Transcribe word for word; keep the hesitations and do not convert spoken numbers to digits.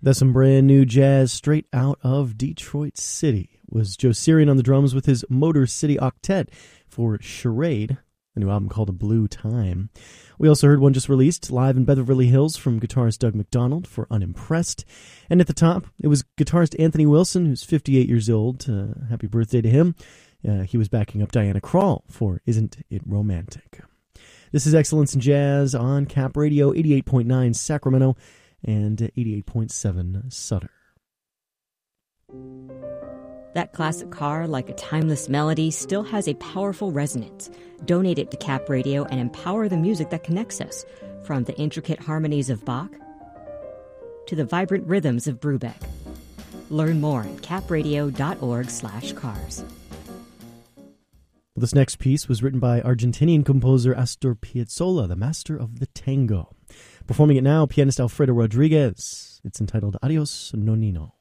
That's some brand new jazz straight out of Detroit City. It was Joe Sirian on the drums with his Motor City Octet for Charade, a new album called A Blue Time. We also heard one just released live in Beverly Hills from guitarist Doug McDonald for Unimpressed. And at the top, it was guitarist Anthony Wilson, who's fifty-eight years old. Uh, happy birthday to him. Uh, he was backing up Diana Krall for Isn't It Romantic. This is Excellence in Jazz on Cap Radio, eighty-eight point nine Sacramento and eighty-eight point seven Sutter. That classic car, like a timeless melody, still has a powerful resonance. Donate it to Cap Radio and empower the music that connects us, from the intricate harmonies of Bach to the vibrant rhythms of Brubeck. Learn more at capradio.org slash cars. Well, this next piece was written by Argentinian composer Astor Piazzolla, the master of the tango. Performing it now, pianist Alfredo Rodriguez. It's entitled Adios Nonino.